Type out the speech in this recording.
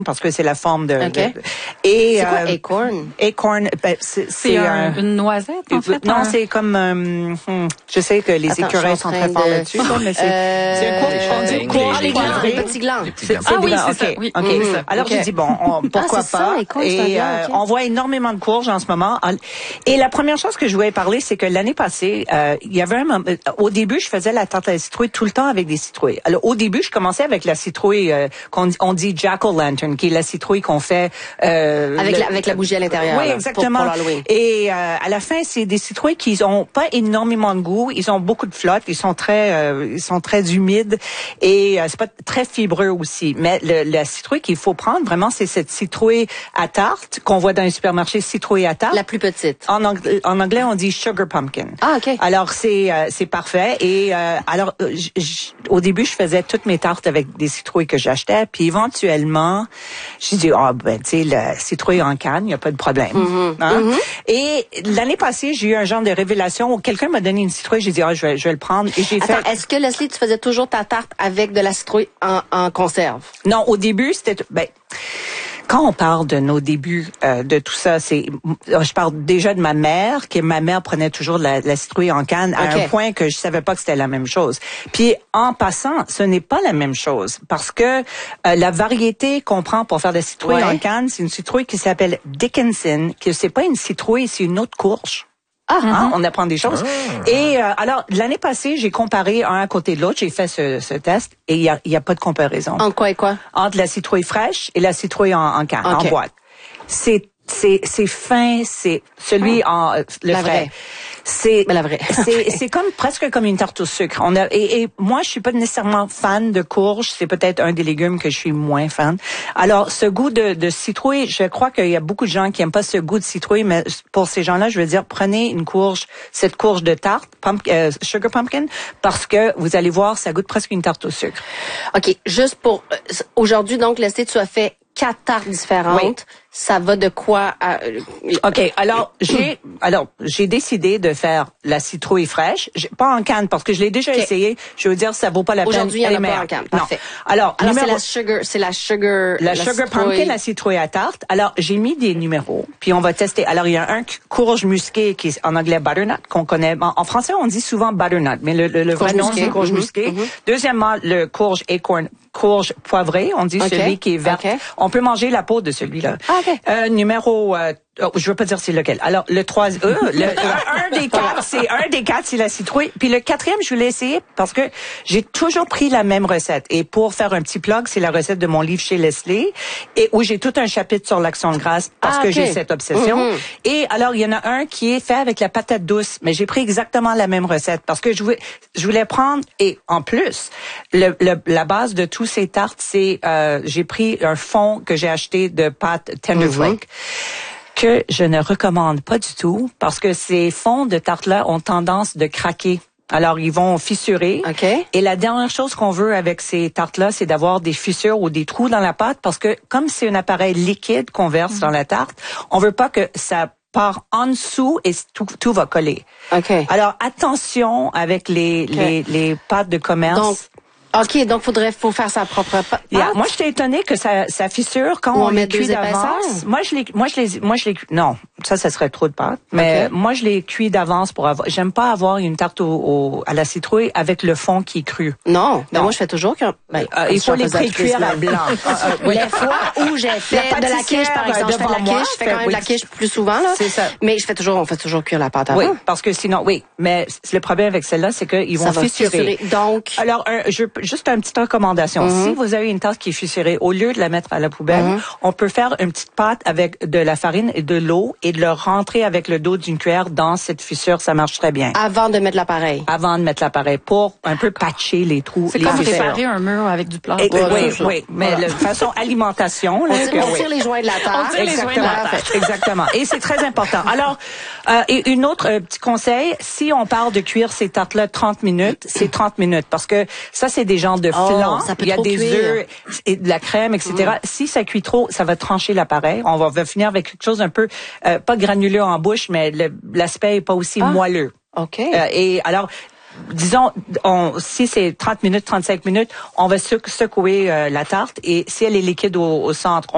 parce que c'est la forme de... Okay. Et c'est quoi acorn? Acorn, c'est une noisette, en fait. Non, c'est comme... je sais que les écureuils sont très forts là-dessus, mais c'est un courge. Les glands, les petits glands. Oui, c'est ça. Oui, OK. Alors, j'ai dit, bon, pourquoi pas? Et on voit énormément de courges en ce moment. Et la première chose que je voulais parler, c'est que l'année passée, il y avait au début, je faisais la tarte à la citrouille tout le temps avec des citrouilles. Alors, au début, je commençais avec la citrouille qu'on dit jack-o'-lantern, qui est la citrouille qu'on fait... avec la bougie à l'intérieur. Oui, exactement. Pour l'Halloween. Et à la fin, c'est des citrouilles qui ont pas énormément de goût. Ils ont beaucoup de flotte. Ils sont très humides et c'est pas très fibreux aussi. Mais la citrouille qu'il faut prendre vraiment, c'est cette citrouille à tarte qu'on voit dans les supermarchés, citrouille à tarte. La plus petite. En anglais, on dit sugar pumpkin. Ah, OK. Alors c'est parfait. Et alors au début, je faisais toutes mes tartes avec des citrouilles que j'achetais. Puis éventuellement, j'ai dit tu sais, la citrouille en canne, il y a pas de problème. Et l'année passée, j'ai eu un genre de révélation où quelqu'un m'a donné une citrouille. J'ai dit je vais le prendre. Et j'ai fait. Est-ce que Leslie, tu faisais toujours ta tarte avec de la citrouille en conserve? Non, au début, c'était quand on parle de nos débuts de tout ça, je parle déjà de ma mère, que ma mère prenait toujours la citrouille en canne à un point que je savais pas que c'était la même chose. Puis en passant, ce n'est pas la même chose parce que la variété qu'on prend pour faire de la citrouille en canne, c'est une citrouille qui s'appelle Dickinson, que c'est pas une citrouille, c'est une autre courge. On apprend des choses. Et alors, l'année passée, j'ai comparé un à côté de l'autre. J'ai fait ce test et il y a pas de comparaison. En quoi et quoi? Entre la citrouille fraîche et la citrouille en canne, en boîte. C'est fin, c'est celui en le frais. C'est la vraie. c'est comme presque comme une tarte au sucre. Et moi je suis pas nécessairement fan de courge, c'est peut-être un des légumes que je suis moins fan. Alors ce goût de citrouille, je crois qu'il y a beaucoup de gens qui aiment pas ce goût de citrouille, mais pour ces gens-là, je veux dire prenez cette courge de tarte, sugar pumpkin, parce que vous allez voir, ça goûte presque une tarte au sucre. OK, juste pour aujourd'hui donc Leslie, tu as fait 4 tartes différentes. Oui. Ça va de quoi à... OK, alors j'ai décidé de faire la citrouille fraîche, pas en canne parce que je l'ai déjà essayé. Je veux dire ça vaut pas la peine. Aujourd'hui, il y en a pas en canne. Parfait. Alors c'est la sugar pumpkin, la citrouille à tarte. Alors, j'ai mis des numéros, puis on va tester. Alors, il y a un courge musqué qui est en anglais butternut qu'on connaît. En français, on dit souvent butternut, mais le vrai nom c'est courge musqué. Deuxièmement, le courge acorn, courge poivrée, on dit celui qui est vert. On peut manger la peau de celui-là. Numéro je veux pas dire c'est lequel. Alors le 3 un des quatre c'est la citrouille. Puis le 4e je voulais essayer parce que j'ai toujours pris la même recette. Et pour faire un petit plug, c'est la recette de mon livre chez Leslie et où j'ai tout un chapitre sur l'action de grâce parce que j'ai cette obsession. Et alors il y en a un qui est fait avec la patate douce, mais j'ai pris exactement la même recette parce que je voulais prendre et en plus la base de tous ces tartes c'est j'ai pris un fond que j'ai acheté de pâte Tender Flake que je ne recommande pas du tout parce que ces fonds de tarte-là ont tendance de craquer. Alors, ils vont fissurer. Et la dernière chose qu'on veut avec ces tartes-là, c'est d'avoir des fissures ou des trous dans la pâte parce que comme c'est un appareil liquide qu'on verse dans la tarte, on veut pas que ça part en dessous et tout va coller. Alors, attention avec les pâtes de commerce. OK, donc faut faire sa propre pâte. Moi, j'étais étonnée que ça fissure quand on les cuit d'avance. Moi, je les non, ça serait trop de pâte. Mais moi, je les cuis d'avance j'aime pas avoir une tarte à la citrouille avec le fond qui est cru. Non. Moi, je fais toujours il faut les pré-cuire à blanc. Les fois où j'ai fait de la quiche, par exemple, je fais quand même de la quiche plus souvent, là. C'est ça. Mais on fait toujours cuire la pâte avant. Oui, parce que sinon, mais le problème avec celle-là, c'est qu'ils vont fissurer. Donc. Alors, juste une petite recommandation. Si vous avez une tarte qui est fissurée, au lieu de la mettre à la poubelle, on peut faire une petite pâte avec de la farine et de l'eau et de le rentrer avec le dos d'une cuillère dans cette fissure. Ça marche très bien. Avant de mettre l'appareil. Avant de mettre l'appareil pour un peu patcher les trous. C'est comme préparer un mur avec du plâtre. Oui. Mais de façon alimentation. On tire les joints de la tarte. Exactement. Et c'est très important. Alors, et une autre petit conseil, si on parle de cuire ces tartes-là 30 minutes, c'est 30 minutes parce que ça, c'est des genres de flan, il y a des œufs et de la crème, etc. Si ça cuit trop, ça va trancher l'appareil. On va finir avec quelque chose un peu, pas granuleux en bouche, mais l'aspect est pas aussi moelleux. Et alors, disons, si c'est 30 minutes, 35 minutes, on va secouer la tarte et si elle est liquide au centre,